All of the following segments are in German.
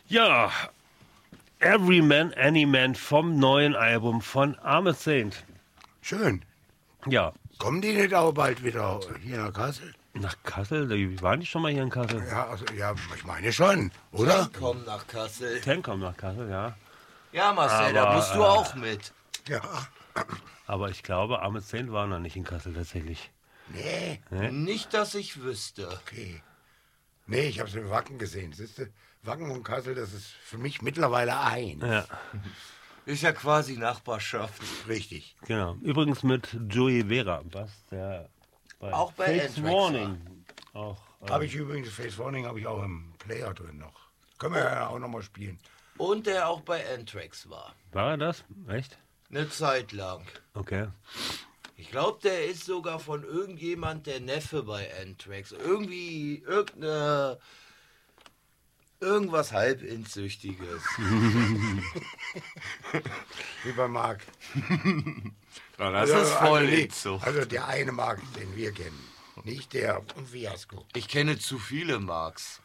Ja, Every Man, Any Man vom neuen Album von Armored Saint. Schön. Ja. Kommen die nicht auch bald wieder hier nach Kassel? Nach Kassel? Waren die schon mal hier in Kassel? Ja, also, ja, ich meine schon, oder? Komm nach Kassel. Ten kommt nach Kassel, ja. Ja, Marcel, da Aber, musst du auch mit. Ja. Aber ich glaube, Armored Saint war noch nicht in Kassel tatsächlich. Nee. Nicht, dass ich wüsste. Okay. Nee, ich habe es in Wacken gesehen. Siehst du, Wacken und Kassel, das ist für mich mittlerweile eins. Ja, Ist ja quasi Nachbarschaft. Richtig. genau. Übrigens mit Joey Vera, was der Auch bei Fates Anthrax Warning auch. Habe ich übrigens, Face Warning habe ich auch im Player drin noch. Können wir ja auch nochmal spielen. Und der auch bei Anthrax war. War er das? Echt? Eine Zeit lang. Okay. Ich glaube, der ist sogar von irgendjemand der Neffe bei Anthrax. Irgendwie irgendwas Halbinzüchtiges. Wie bei Marc. Das ist voll nee, Inzucht. also der eine Marc, den wir kennen. Nicht der Fiasko. Ich kenne zu viele Marks.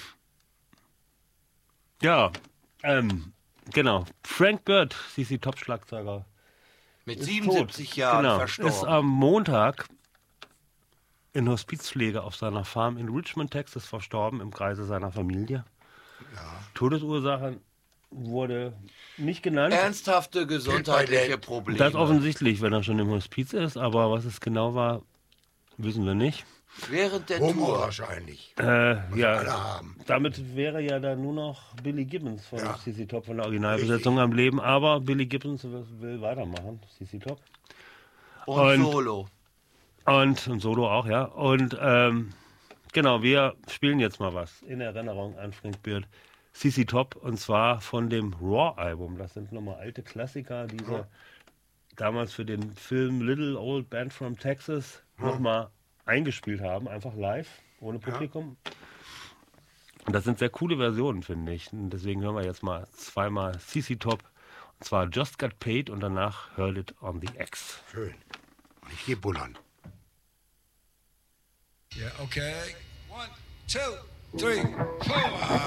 Ja, genau. Frank Bird, CC Top-Schlagzeuger. Mit Ist 77 tot. Jahren Genau. verstorben. Ist am Montag in Hospizpflege auf seiner Farm in Richmond, Texas verstorben, im Kreise seiner Familie. Ja. Todesursache wurde nicht genannt. Ernsthafte gesundheitliche Probleme. Das offensichtlich, wenn er schon im Hospiz ist, aber was es genau war, wissen wir nicht. Während der Homo Tour. wahrscheinlich. Ja, alle haben. damit wäre ja dann nur noch Billy Gibbons von Ja. CC Top von der Originalbesetzung am Leben, aber Billy Gibbons will weitermachen, CC Top. Und Und- Solo. Und Solo auch, ja. Und genau, wir spielen jetzt mal was in Erinnerung an Frank Bird, CC Top, und zwar von dem Raw-Album. Das sind nochmal alte Klassiker, die sie damals für den Film Little Old Band from Texas nochmal eingespielt haben, einfach live, ohne Publikum. Und das sind sehr coole Versionen, finde ich. Und deswegen hören wir jetzt mal zweimal CC Top, und zwar Just Got Paid und danach Heard It on the X. Schön. Und ich gehe bullern. Yeah, okay. 1, 2, 3, 4.